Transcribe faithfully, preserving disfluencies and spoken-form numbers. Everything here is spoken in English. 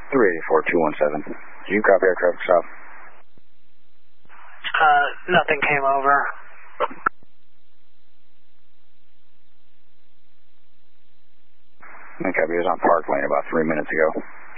three eight four two one seven. Did you copy our traffic stop? Uh, nothing came over. I copy. It was on Park Lane about three minutes ago.